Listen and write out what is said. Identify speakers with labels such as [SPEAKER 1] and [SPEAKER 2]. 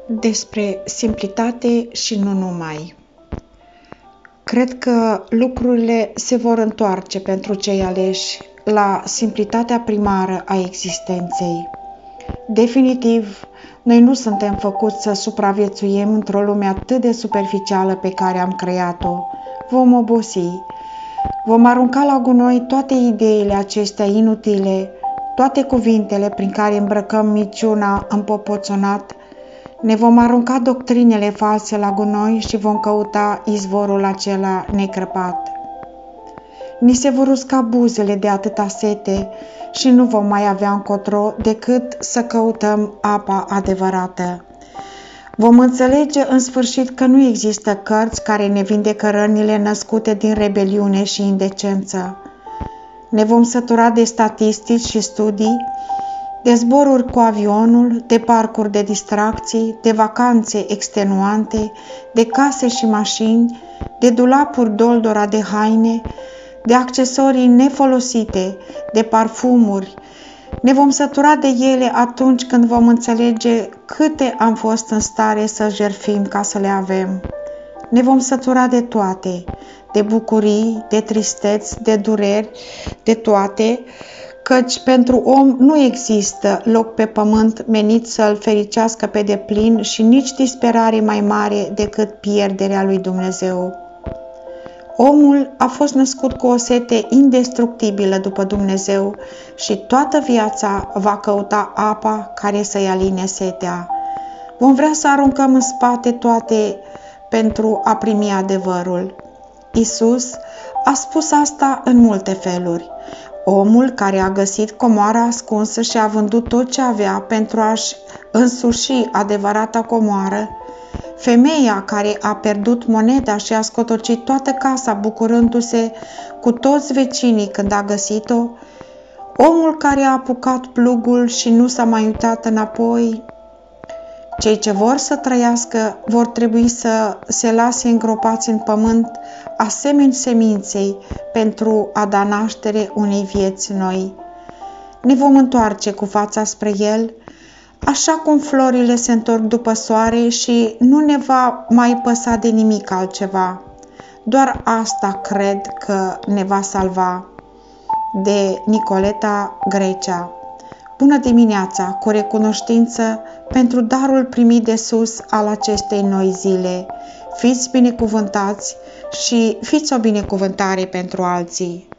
[SPEAKER 1] Despre simplitate și nu numai. Cred că lucrurile se vor întoarce pentru cei aleși la simplitatea primară a existenței. Definitiv, noi nu suntem făcuți să supraviețuim într-o lume atât de superficială pe care am creat-o. Vom obosi. Vom arunca la gunoi toate ideile acestea inutile, toate cuvintele prin care îmbrăcăm minciuna împopoțonat. Ne vom arunca doctrinele false la gunoi și vom căuta izvorul acela necrăpat. Ni se vor usca buzele de atâta sete și nu vom mai avea încotro decât să căutăm apa adevărată. Vom înțelege în sfârșit că nu există cărți care ne vindecă rănile născute din rebeliune și indecență. Ne vom sătura de statistici și studii, de zboruri cu avionul, de parcuri de distracții, de vacanțe extenuante, de case și mașini, de dulapuri doldora de haine, de accesorii nefolosite, de parfumuri. Ne vom sătura de ele atunci când vom înțelege câte am fost în stare să jertfim ca să le avem. Ne vom sătura de toate, de bucurii, de tristeți, de dureri, de toate, căci pentru om nu există loc pe pământ menit să-l fericească pe deplin și nici disperare mai mare decât pierderea lui Dumnezeu. Omul a fost născut cu o sete indestructibilă după Dumnezeu și toată viața va căuta apa care să-i aline setea. Vom vrea să aruncăm în spate toate pentru a primi adevărul. Iisus a spus asta în multe feluri. Omul care a găsit comoara ascunsă și a vândut tot ce avea pentru a-și însuși adevărata comoară, femeia care a pierdut moneda și a scotocit toată casa bucurându-se cu toți vecinii când a găsit-o, omul care a apucat plugul și nu s-a mai uitat înapoi. Cei ce vor să trăiască vor trebui să se lase îngropați în pământ asemeni seminței pentru a da naștere unei vieți noi. Ne vom întoarce cu fața spre el, așa cum florile se întorc după soare și nu ne va mai păsa de nimic altceva. Doar asta cred că ne va salva. De Nicoleta Grecea. Bună dimineața, cu recunoștință pentru darul primit de sus al acestei noi zile. Fiți binecuvântați și fiți o binecuvântare pentru alții.